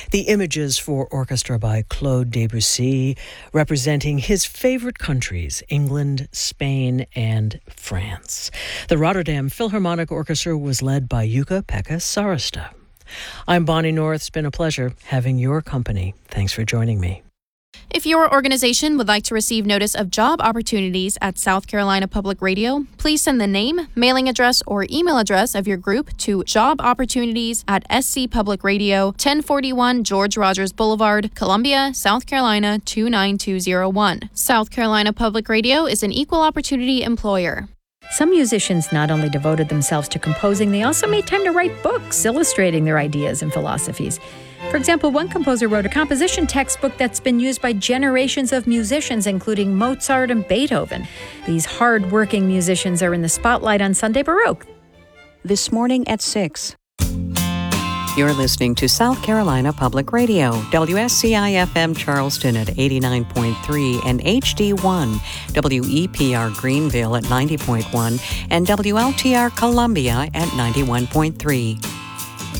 The Images for Orchestra by Claude Debussy, representing his favorite countries, England, Spain, and France. The Rotterdam Philharmonic Orchestra was led by Jukka-Pekka Saarista. I'm Bonnie North. It's been a pleasure having your company. Thanks for joining me. If your organization would like to receive notice of job opportunities at South Carolina Public Radio, please send the name, mailing address, or email address of your group to jobopportunities@SC Public Radio, 1041 George Rogers Boulevard, Columbia, South Carolina 29201. South Carolina Public Radio is an equal opportunity employer. Some musicians not only devoted themselves to composing, they also made time to write books illustrating their ideas and philosophies. For example, one composer wrote a composition textbook that's been used by generations of musicians, including Mozart and Beethoven. These hard-working musicians are in the spotlight on Sunday Baroque. This morning at 6. You're listening to South Carolina Public Radio, WSCI-FM Charleston at 89.3 and HD1, WEPR Greenville at 90.1, and WLTR Columbia at 91.3.